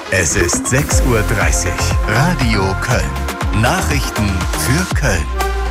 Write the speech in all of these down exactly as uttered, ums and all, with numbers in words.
Es ist sechs Uhr dreißig. Radio Köln. Nachrichten für Köln.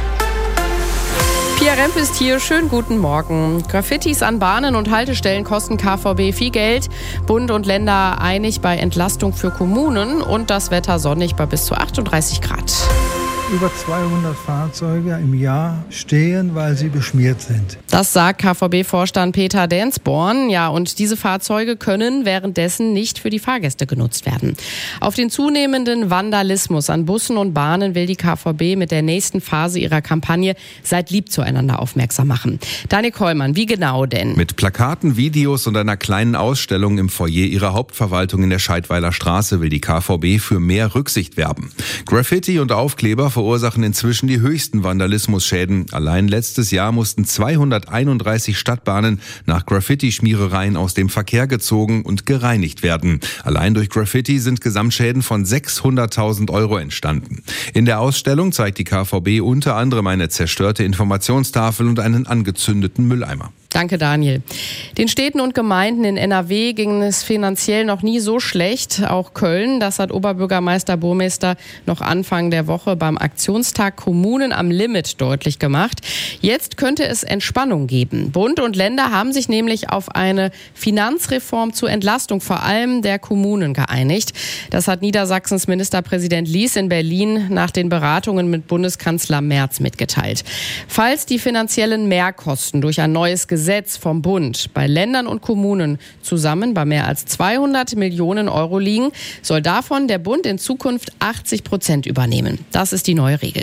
Pia Remp ist hier. Schönen guten Morgen. Graffitis an Bahnen und Haltestellen kosten K V B viel Geld. Bund und Länder einig bei Entlastung für Kommunen und das Wetter sonnig bei bis zu achtunddreißig Grad. Über zweihundert Fahrzeuge im Jahr stehen, weil sie beschmiert sind. Das sagt K V B-Vorstand Peter Densborn. Ja, und diese Fahrzeuge können währenddessen nicht für die Fahrgäste genutzt werden. Auf den zunehmenden Vandalismus an Bussen und Bahnen will die K V B mit der nächsten Phase ihrer Kampagne Seid lieb zueinander aufmerksam machen. Daniel Kollmann, wie genau denn? Mit Plakaten, Videos und einer kleinen Ausstellung im Foyer ihrer Hauptverwaltung in der Scheidweiler Straße will die K V B für mehr Rücksicht werben. Graffiti und Aufkleber verursachen inzwischen die höchsten Vandalismusschäden. Allein letztes Jahr mussten zweihunderteinunddreißig Stadtbahnen nach Graffiti-Schmierereien aus dem Verkehr gezogen und gereinigt werden. Allein durch Graffiti sind Gesamtschäden von sechshunderttausend Euro entstanden. In der Ausstellung zeigt die K V B unter anderem eine zerstörte Informationstafel und einen angezündeten Mülleimer. Danke, Daniel. Den Städten und Gemeinden in N R W ging es finanziell noch nie so schlecht. Auch Köln, das hat Oberbürgermeister Burmester noch Anfang der Woche beim Aktionstag Kommunen am Limit deutlich gemacht. Jetzt könnte es Entspannung geben. Bund und Länder haben sich nämlich auf eine Finanzreform zur Entlastung vor allem der Kommunen geeinigt. Das hat Niedersachsens Ministerpräsident Lies in Berlin nach den Beratungen mit Bundeskanzler Merz mitgeteilt. Falls die finanziellen Mehrkosten durch ein neues Gesetz Gesetz vom Bund bei Ländern und Kommunen zusammen bei mehr als zweihundert Millionen Euro liegen, soll davon der Bund in Zukunft achtzig Prozent übernehmen. Das ist die neue Regel.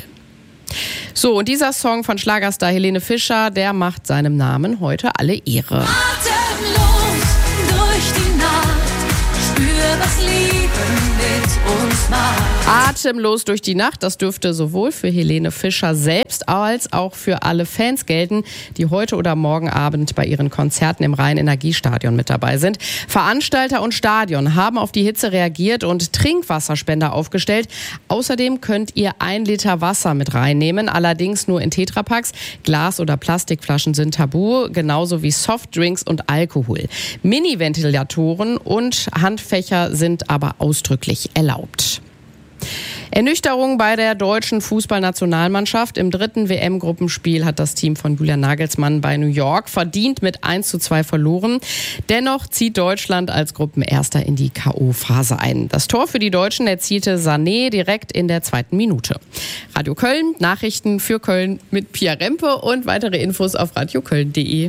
So, und dieser Song von Schlagerstar Helene Fischer, der macht seinem Namen heute alle Ehre. Atemlos durch die Nacht, spür, was Liebe mit uns macht. Atemlos durch die Nacht, das dürfte sowohl für Helene Fischer selbst als auch für alle Fans gelten, die heute oder morgen Abend bei ihren Konzerten im Rhein-Energiestadion mit dabei sind. Veranstalter und Stadion haben auf die Hitze reagiert und Trinkwasserspender aufgestellt. Außerdem könnt ihr ein Liter Wasser mit reinnehmen, allerdings nur in Tetrapacks. Glas- oder Plastikflaschen sind tabu, genauso wie Softdrinks und Alkohol. Mini-Ventilatoren und Handfächer sind aber ausdrücklich erlaubt. Ernüchterung bei der deutschen Fußballnationalmannschaft. Im dritten W M-Gruppenspiel hat das Team von Julian Nagelsmann bei New York verdient mit eins zu zwei verloren. Dennoch zieht Deutschland als Gruppenerster in die K O-Phase ein. Das Tor für die Deutschen erzielte Sané direkt in der zweiten Minute. Radio Köln, Nachrichten für Köln mit Pia Rempe und weitere Infos auf radioköln punkt de.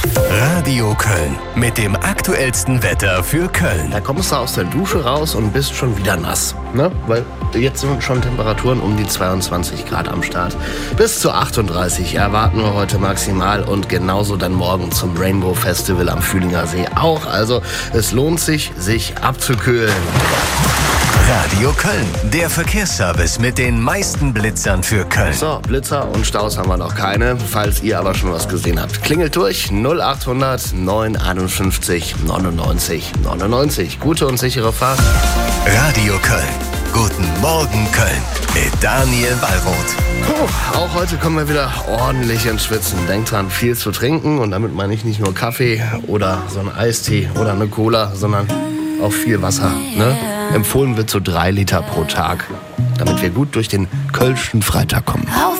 Radio Köln mit dem aktuellsten Wetter für Köln. Da kommst du aus der Dusche raus und bist schon wieder nass, ne? Weil jetzt sind schon Temperaturen um die zweiundzwanzig Grad am Start. Bis zu achtunddreißig erwarten wir heute maximal und genauso dann morgen zum Rainbow Festival am Fühlinger See auch. Also es lohnt sich, sich abzukühlen. Radio Köln, der Verkehrsservice mit den meisten Blitzern für Köln. So, Blitzer und Staus haben wir noch keine. Falls ihr aber schon was gesehen habt, klingelt durch null achthundert neun einundfünfzig neunundneunzig neunundneunzig. Gute und sichere Fahrt. Radio Köln. Guten Morgen Köln mit Daniel Wallroth. Puh, auch heute kommen wir wieder ordentlich ins Schwitzen. Denkt dran, viel zu trinken. Und damit meine ich nicht nur Kaffee oder so einen Eistee oder eine Cola, sondern auch viel Wasser. Ne? Empfohlen wird so drei Liter pro Tag, damit wir gut durch den Kölschen Freitag kommen. Auf